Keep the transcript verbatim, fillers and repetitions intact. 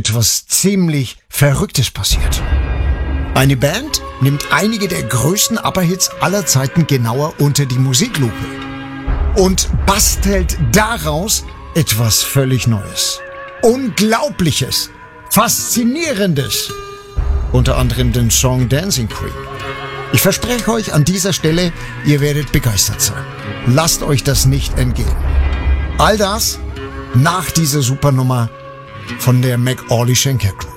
etwas ziemlich Verrücktes passiert. Eine Band nimmt einige der größten ABBA-Hits aller Zeiten genauer unter die Musiklupe und bastelt daraus etwas völlig Neues, Unglaubliches, Faszinierendes. Unter anderem den Song Dancing Queen. Ich verspreche euch an dieser Stelle, ihr werdet begeistert sein. Lasst euch das nicht entgehen. All das nach dieser Supernummer von der McAuley Schenker Crew.